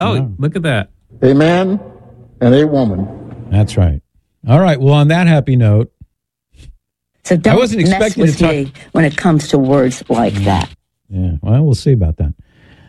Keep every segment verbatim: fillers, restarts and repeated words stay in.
Oh, yeah. Look at that. A man and a woman. That's right. All right. Well, on that happy note, So don't I wasn't mess expecting with to talk- me when it comes to words like that. Yeah, well, we'll see about that.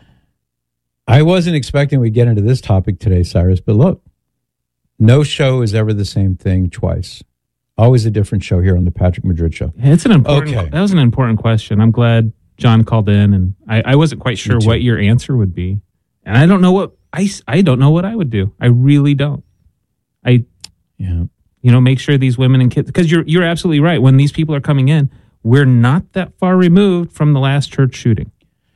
I wasn't expecting we'd get into this topic today, Cyrus, but look, no show is ever the same thing twice. Always a different show here on the Patrick Madrid Show. It's an important. Okay. That was an important question. I'm glad John called in, and I, I wasn't quite sure what your answer would be, and I don't know what I, I don't know what I would do. I really don't. I, yeah, you know, make sure these women and kids, because you're you're absolutely right. When these people are coming in, we're not that far removed from the last church shooting.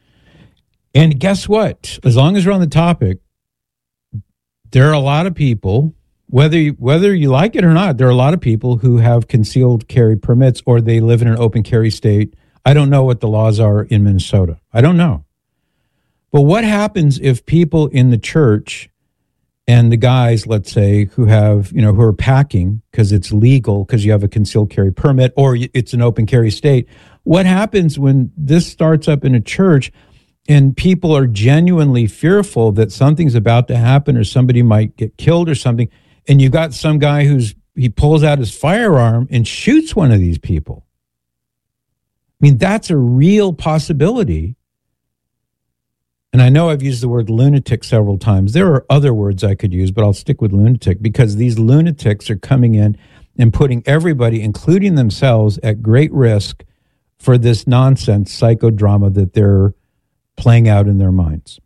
And guess what? As long as we're on the topic, there are a lot of people, whether you, whether you like it or not, there are a lot of people who have concealed carry permits or they live in an open carry state. I don't know what the laws are in Minnesota. I don't know. But what happens if people in the church and the guys, let's say, who have, you know, who are packing because it's legal because you have a concealed carry permit or it's an open carry state, what happens when this starts up in a church and people are genuinely fearful that something's about to happen or somebody might get killed or something, and you got some guy who's, he pulls out his firearm and shoots one of these people? I mean, that's a real possibility. And I know I've used the word lunatic several times. There are other words I could use, but I'll stick with lunatic because these lunatics are coming in and putting everybody, including themselves, at great risk for this nonsense psychodrama that they're playing out in their minds.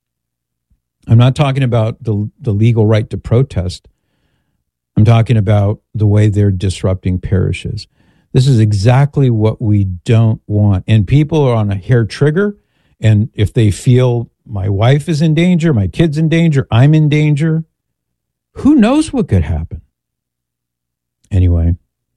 I'm not talking about the, the legal right to protest. I'm talking about the way they're disrupting parishes. This is exactly what we don't want. And people are on a hair trigger. And if they feel my wife is in danger, my kid's in danger, I'm in danger, who knows what could happen? Anyway.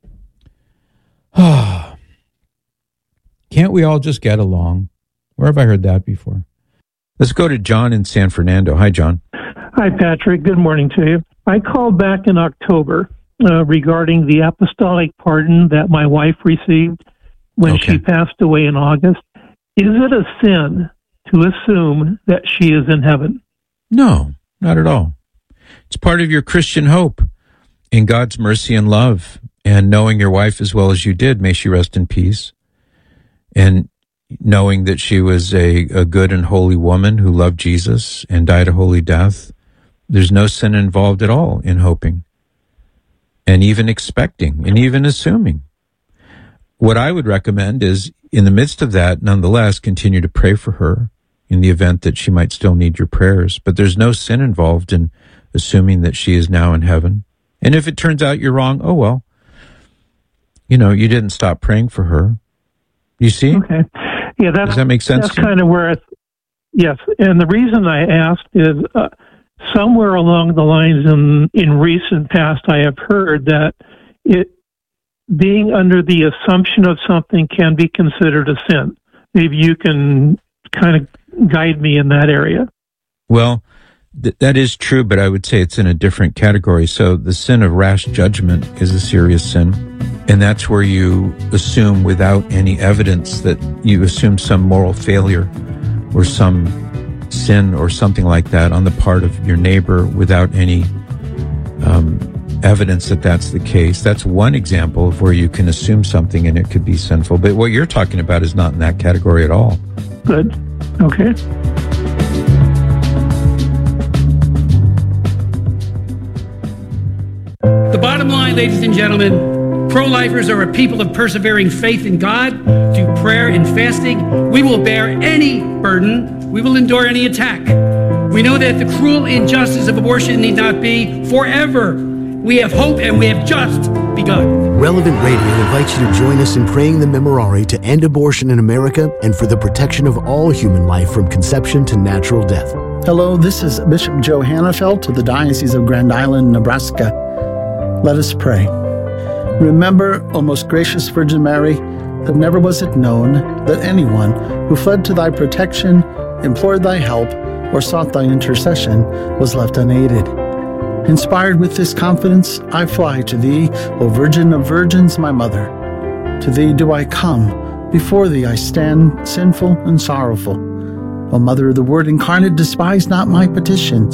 Can't we all just get along? Where have I heard that before? Let's go to John in San Fernando. Hi, John. Hi, Patrick. Good morning to you. I called back in October uh, regarding the apostolic pardon that my wife received when Okay. she passed away in August. Is it a sin to assume that she is in heaven? No, not at all. It's part of your Christian hope in God's mercy and love, and knowing your wife as well as you did, may she rest in peace, and knowing that she was a, a good and holy woman who loved Jesus and died a holy death. There's no sin involved at all in hoping and even expecting and even assuming. What I would recommend is, in the midst of that, nonetheless, continue to pray for her in the event that she might still need your prayers. But there's no sin involved in assuming that she is now in heaven. And if it turns out you're wrong, oh well. You know, you didn't stop praying for her. You see? Okay. Yeah, that's, Does that make sense? That's kind of where, I, yes. And the reason I asked is uh, somewhere along the lines in, in recent past, I have heard that it, being under the assumption of something can be considered a sin. Maybe you can kind of guide me in that area. Well, th- that is true, but I would say it's in a different category. So the sin of rash judgment is a serious sin. And that's where you assume without any evidence that you assume some moral failure or some sin or something like that on the part of your neighbor without any um, evidence that that's the case. That's one example of where you can assume something and it could be sinful. But what you're talking about is not in that category at all. Good. Okay. The bottom line, ladies and gentlemen, pro-lifers are a people of persevering faith in God. Through prayer and fasting, we will bear any burden. We will endure any attack. We know that the cruel injustice of abortion need not be forever. We have hope, and we have just begun. Relevant Radio invites you to join us in praying the Memorare to end abortion in America and for the protection of all human life from conception to natural death. Hello, this is Bishop Joe Hannafelt of the Diocese of Grand Island, Nebraska. Let us pray. Remember, O most gracious Virgin Mary, that never was it known that anyone who fled to thy protection, implored thy help, or sought thy intercession was left unaided. Inspired with this confidence, I fly to thee, O Virgin of Virgins, my Mother. To thee do I come, before thee I stand, sinful and sorrowful. O Mother of the Word incarnate, despise not my petition.